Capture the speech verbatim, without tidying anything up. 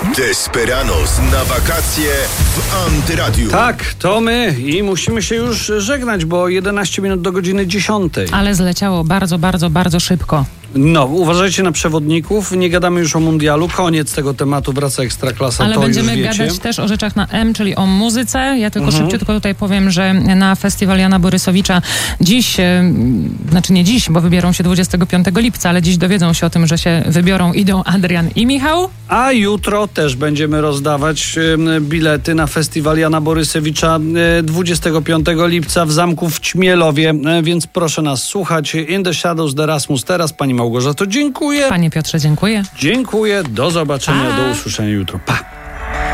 Desperados na wakacje w Antyradiu. Tak, to my i musimy się już żegnać, bo jedenaście minut do godziny dziesiątej. Ale zleciało bardzo, bardzo, bardzo szybko. No, uważajcie na przewodników, nie gadamy już o mundialu, koniec tego tematu, wraca Ekstraklasa, Ale to będziemy już wiecie. gadać też o rzeczach na M, czyli o muzyce. Ja tylko Mhm. szybciutko tutaj powiem, że na festiwal Jana Borysowicza dziś, e, znaczy nie dziś, bo wybiorą się dwudziestego piątego lipca, ale dziś dowiedzą się o tym, że się wybiorą, idą Adrian i Michał. A jutro też będziemy rozdawać e, bilety na festiwal Jana Borysowicza e, dwudziestego piątego lipca w Zamku w Ćmielowie, e, więc proszę nas słuchać. In the Shadows, The Rasmus. Teraz pani Małgorzato, dziękuję. Panie Piotrze, dziękuję. Dziękuję, do zobaczenia, Pa. do usłyszenia jutro. Pa!